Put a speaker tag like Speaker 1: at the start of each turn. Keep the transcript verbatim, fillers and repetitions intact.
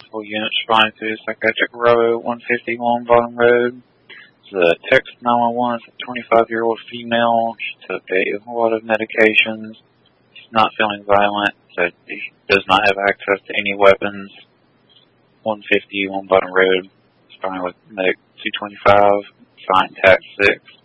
Speaker 1: multiple units responding to psychiatric row one fifty-one Bottom Road. The text nine one one is a twenty-five-year-old female. She took a lot of medications. She's not feeling violent. So she does not have access to any weapons. one fifty-one Bottom Road. Responding with medic two twenty-five. Signed T A C six.